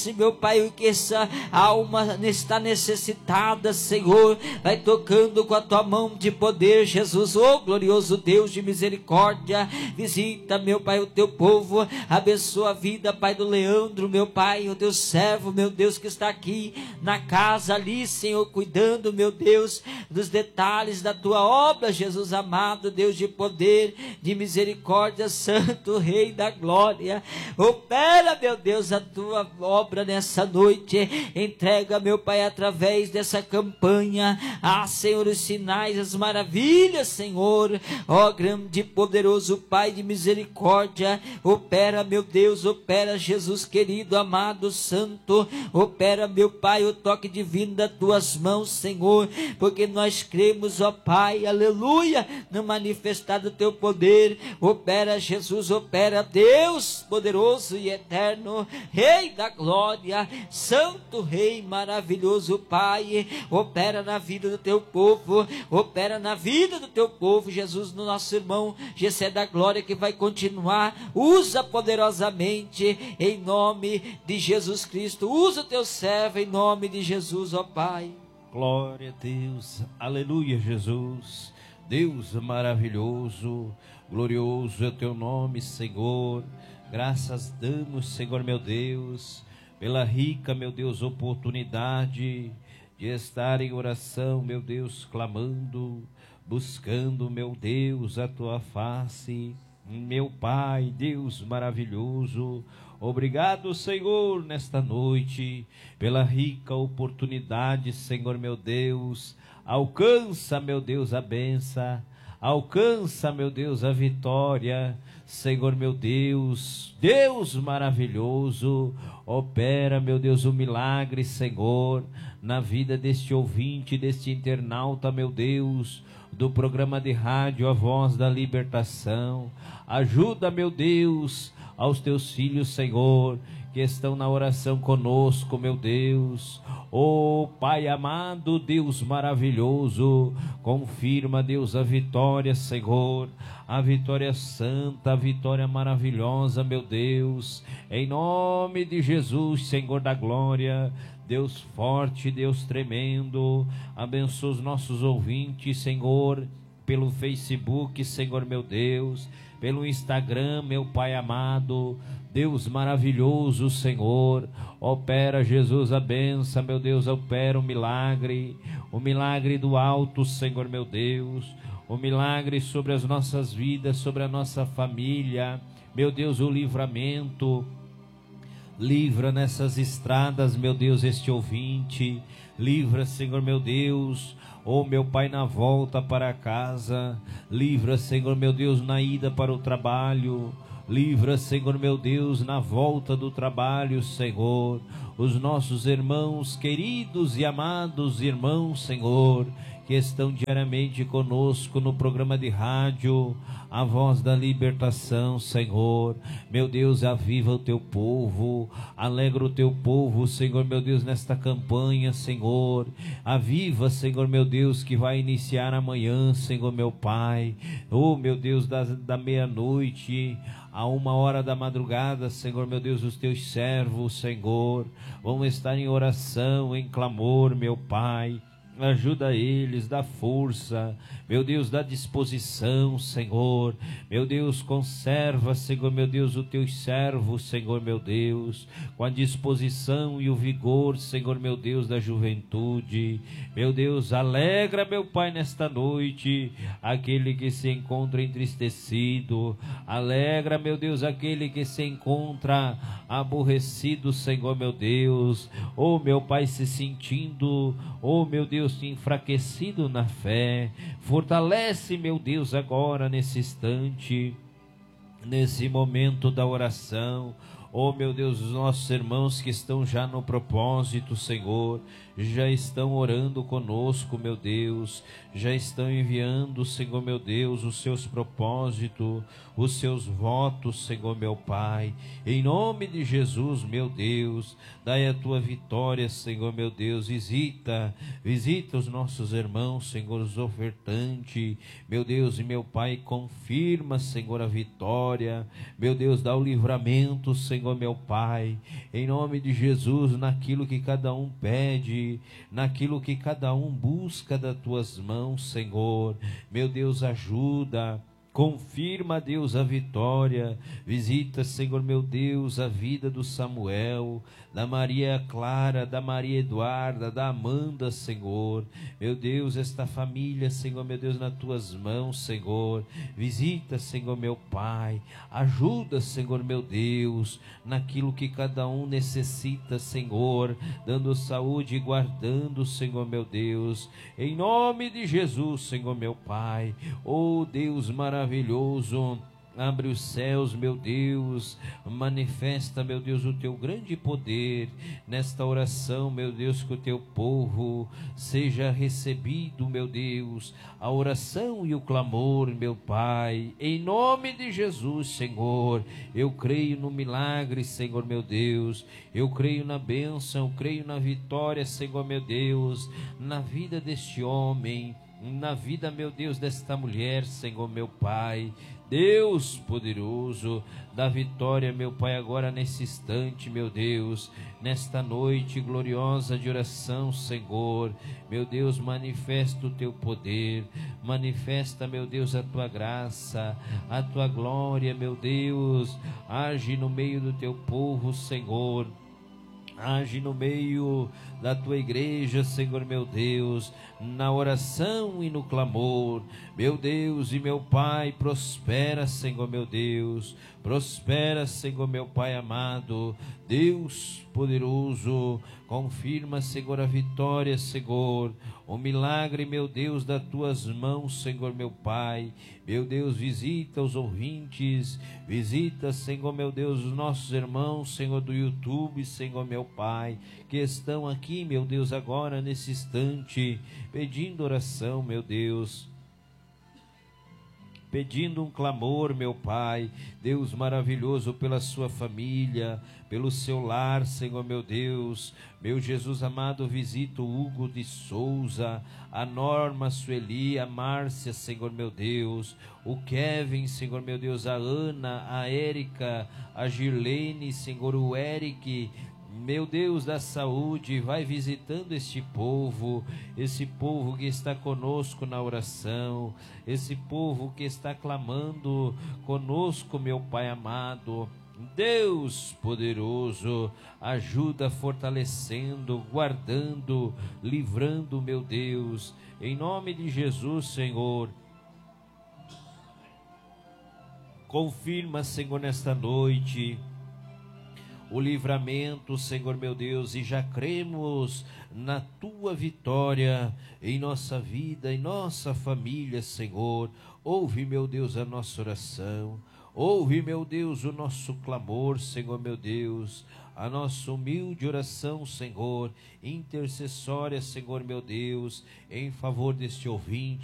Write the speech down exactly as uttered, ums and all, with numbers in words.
conhece, meu Pai, o que essa alma está necessitada, Senhor. Vai tocando com a tua mão de poder, Jesus, oh glorioso Deus de misericórdia. Visita, meu Pai, o teu povo, abençoa a vida, Pai, do Leandro, meu Pai, o teu servo, meu Deus, que está aqui na casa ali, Senhor, cuidando, meu Deus, dos detalhes da tua obra, Jesus amado, Deus de poder, de misericórdia, Santo Rei da glória. Opera, meu Deus, a tua obra nessa noite. Entrega, meu Pai, através dessa campanha, ah, Senhor, os sinais, as maravilhas, Senhor, ó grande e poderoso Pai de misericórdia. Opera, meu Deus, opera, Jesus querido, amado, santo. Opera, meu Pai, o toque divino das tuas mãos, Senhor, porque nós cremos, ó Pai, aleluia, no manifestar do teu poder. Opera, Jesus, opera, Deus poderoso e eterno, Rei da glória, Santo Rei maravilhoso, Pai. Opera na vida do teu povo, opera na vida do teu povo, Jesus, no nosso irmão Gessé da glória, que vai continuar. Usa poderosamente em nome de Jesus Cristo. Usa o teu servo em nome de Jesus, ó Pai. Glória a Deus, aleluia, Jesus, Deus maravilhoso, glorioso é o teu nome, Senhor. Graças damos, Senhor meu Deus, pela rica, meu Deus, oportunidade de estar em oração, meu Deus, clamando, buscando, meu Deus, a tua face, meu Pai, Deus maravilhoso. Obrigado, Senhor, nesta noite, pela rica oportunidade, Senhor meu Deus. Alcança, meu Deus, a bênção, alcança, meu Deus, a vitória, Senhor meu Deus, Deus maravilhoso. Opera, meu Deus, o milagre, Senhor, na vida deste ouvinte, deste internauta, meu Deus, do programa de rádio A Voz da Libertação. Ajuda, meu Deus, aos teus filhos, Senhor, que estão na oração conosco, meu Deus. Oh Pai amado, Deus maravilhoso, confirma, Deus, a vitória, Senhor, a vitória santa, a vitória maravilhosa, meu Deus, em nome de Jesus, Senhor da glória. Deus forte, Deus tremendo, abençoa os nossos ouvintes, Senhor, pelo Facebook, Senhor meu Deus, pelo Instagram, meu Pai amado, Deus maravilhoso, Senhor. Opera, Jesus, a bênção, meu Deus, opera o milagre, o milagre do alto, Senhor meu Deus, o milagre sobre as nossas vidas, sobre a nossa família, meu Deus, o livramento. Livra nessas estradas, meu Deus, este ouvinte. Livra, Senhor meu Deus, oh meu Pai, na volta para casa. Livra, Senhor meu Deus, na ida para o trabalho. Livra, Senhor meu Deus, na volta do trabalho, Senhor, os nossos irmãos queridos e amados irmãos, Senhor, que estão diariamente conosco no programa de rádio A Voz da Libertação, Senhor. Meu Deus, aviva o teu povo, alegra o teu povo, Senhor meu Deus, nesta campanha, Senhor. Aviva, Senhor meu Deus, que vai iniciar amanhã, Senhor meu Pai. Oh meu Deus, da, da meia-noite a uma hora da madrugada, Senhor meu Deus, os teus servos, Senhor, vão estar em oração, em clamor, meu Pai. Ajuda eles, dá força, meu Deus, dá disposição, Senhor. Meu Deus, conserva, Senhor, meu Deus, os teus servos, Senhor, meu Deus, com a disposição e o vigor, Senhor, meu Deus, da juventude. Meu Deus, alegra, meu Pai, nesta noite, aquele que se encontra entristecido. Alegra, meu Deus, aquele que se encontra aborrecido, Senhor, meu Deus. Oh, meu Pai, se sentindo, oh, meu Deus, enfraquecido na fé. Fortalece, meu Deus, agora nesse instante, nesse momento da oração. Oh meu Deus, os nossos irmãos que estão já no propósito, Senhor, já estão orando conosco, meu Deus, já estão enviando, Senhor meu Deus, os seus propósitos, os seus votos, Senhor meu Pai, em nome de Jesus, meu Deus. Dai a tua vitória, Senhor meu Deus. Visita, visita os nossos irmãos, Senhor, os ofertantes, meu Deus e meu Pai. Confirma, Senhor, a vitória, meu Deus, dá o livramento, Senhor Senhor meu Pai, em nome de Jesus, naquilo que cada um pede, naquilo que cada um busca das tuas mãos, Senhor. Meu Deus, ajuda. Confirma, Deus, a vitória. Visita, Senhor meu Deus, a vida do Samuel, da Maria Clara, da Maria Eduarda, da Amanda, Senhor. Meu Deus, esta família, Senhor meu Deus, nas tuas mãos, Senhor. Visita, Senhor meu Pai. Ajuda, Senhor meu Deus, naquilo que cada um necessita, Senhor. Dando saúde e guardando, Senhor meu Deus. Em nome de Jesus, Senhor meu Pai. Oh Deus maravilhoso. Maravilhoso, abre os céus, meu Deus, manifesta, meu Deus, o teu grande poder nesta oração, meu Deus, que o teu povo seja recebido, meu Deus, a oração e o clamor, meu Pai, em nome de Jesus, Senhor. Eu creio no milagre, Senhor, meu Deus, eu creio na bênção, eu creio na vitória, Senhor, meu Deus, na vida deste homem, na vida, meu Deus, desta mulher, Senhor, meu Pai. Deus poderoso, da vitória, meu Pai, agora nesse instante, meu Deus, nesta noite gloriosa de oração, Senhor. Meu Deus, manifesta o teu poder, manifesta, meu Deus, a tua graça, a tua glória, meu Deus. Age no meio do teu povo, Senhor. Age no meio da tua igreja, Senhor meu Deus, na oração e no clamor, meu Deus e meu Pai. Prospera, Senhor meu Deus, prospera, Senhor meu Pai amado. Deus poderoso, confirma, Senhor, a vitória, Senhor, o milagre, meu Deus, das tuas mãos, Senhor meu Pai. Meu Deus, visita os ouvintes, visita, Senhor meu Deus, os nossos irmãos, Senhor, do YouTube, Senhor meu Pai, que estão aqui, meu Deus, agora nesse instante, pedindo oração, meu Deus, pedindo um clamor, meu Pai. Deus maravilhoso, pela sua família, pelo seu lar, Senhor meu Deus. Meu Jesus amado, visita o Hugo de Souza, a Norma, a Sueli, a Márcia, Senhor meu Deus, o Kevin, Senhor meu Deus, a Ana, a Érica, a Girlene, Senhor, o Eric. Meu Deus da saúde, vai visitando este povo, esse povo que está conosco na oração, esse povo que está clamando conosco, meu Pai amado. Deus poderoso, ajuda fortalecendo, guardando, livrando, meu Deus, em nome de Jesus, Senhor. Confirma, Senhor, nesta noite o livramento, Senhor meu Deus, e já cremos na tua vitória em nossa vida, em nossa família, Senhor. Ouve, meu Deus, a nossa oração, ouve, meu Deus, o nosso clamor, Senhor meu Deus, a nossa humilde oração, Senhor, intercessória, Senhor meu Deus, em favor deste ouvinte,